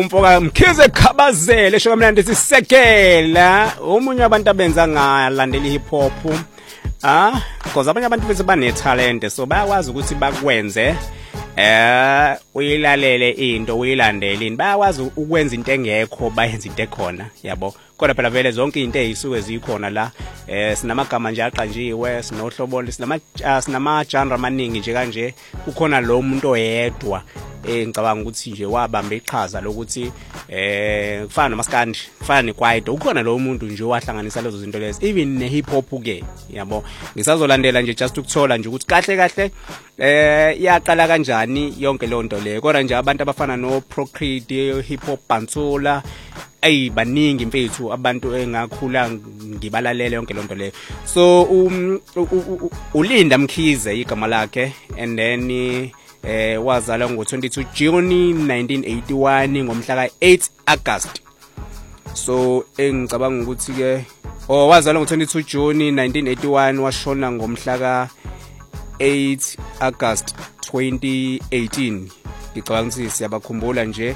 Umfoka Mkhize Khabazele shokamnandi sisekela omunye abantu abenza ngalandela hip hop because abanye abantu bese bane talent so bayakwazi ukuthi bakwenze uyilalele into uyilandeleni bayakwazi ukwenza into engekho bayenza into ekhona yabo kodwa phela vele zonke into ezisuke zikhona la sinamagama nje aqanjiwe sinohlobo sinama genre amaningi nje kanje kukhona lo muntu oyedwa ngicabanga ukuthi nje wabamba iqhaza lokuthi kufana noMaskandi kufana neKwaito ukhona lo muntu nje wahlanganisa lezo zinto lezi even ne hip hop ke yabo ngisazolandela nje just ukuthola nje ukuthi kahle iyaqala kanjani yonke lo nto le kodwa nje abantu abafana no Procreate hip hop Bantsula baningi mfethu abantu engakhula ngibalalela yonke lo nto le so uLinda Mkhize igama lakhe and then wazalwa ngo-22 June 1981 ngomhla ka-8 August so engicabanga ukuthi ke wazalwa ngo-22 June 1981 washona ngomhla ka-8 August 2018 ngicabanga ukuthi siyabakhumbula nje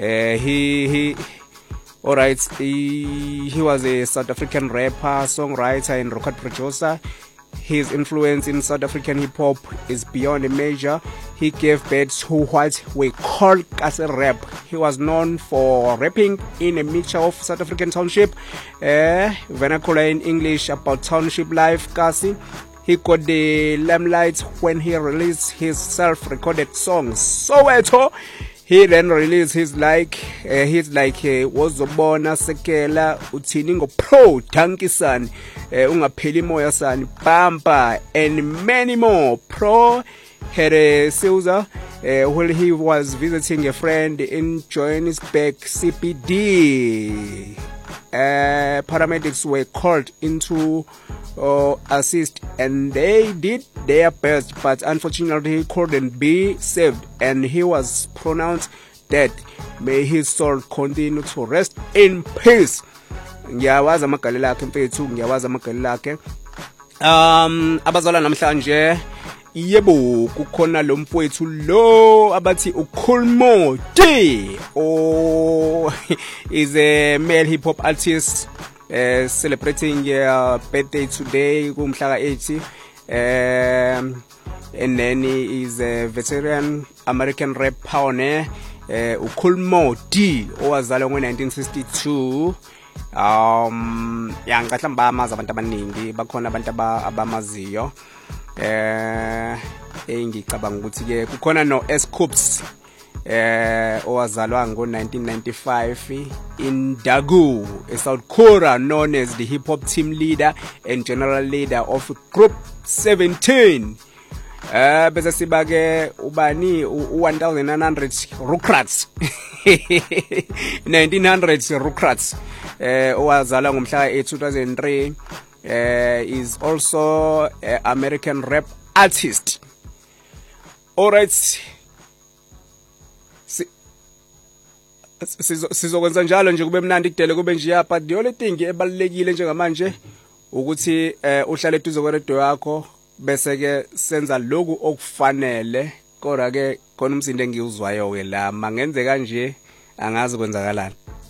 alright he was a South African rapper songwriter and record producer. His influence in South African hip hop is beyond a measure. He gave birth to what we call as a rap. He was known for rapping in a mixture of South African township, vernacular in English about township life. Kasi he got the limelight when he released his self-recorded songs. Soweto. He then released his like wozobona sekela uthini ngo pro Dankisan ungapheli moya sani Bamba and many more. Pro had a Souza while he was visiting a friend in Johannesburg CBD. Paramedics were called into assist and they did their best, but unfortunately he couldn't be saved and he was pronounced dead. May his soul continue to rest in peace. Ngiyawazi amagama akhe mfethu, ngiyawazi amagama akhe. Abazalwa namhlanje yebo kukhona lo mfowethu lo abathi uKhulmo D is a male hip hop artist celebrating birthday today kumhla ka-80 and then he is a veteran American rap pioneer uKhulmo D owazalwa ngo-1962 ngicahlamba amazi abantu abaningi bakhona abantu abamaziyo ngicabanga ukuthi ke kukhona no Scoops owazalwa ngo-1995 in Dagu, South Korea, known as the hip hop team leader and general leader of Group 17. Bese siba ke ubani 1900 Rukrats 1900 Rukrats owazalwa ngomhla ka-2003 is also an American rap artist. Alright, sizokwenza njalo nje kube mnandi kudele kube nje but the only thing ebalekile njengamanje ukuthi uhlale eduze kweredio yakho bese ke senza lokhu okufanele kodwa ke khona umsindo engiwuzwayo ke la mangenze kanje angazi kwenzakalani.